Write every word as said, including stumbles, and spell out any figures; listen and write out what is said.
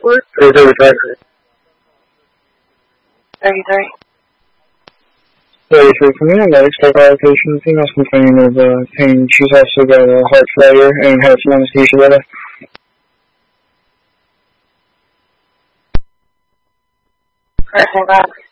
report? thirty-three. thirty-three. thirty-three for me, medic start allocation. Female's complaining of uh, pain. She's also got a uh, heart failure and has some anesthesia with her. Person back.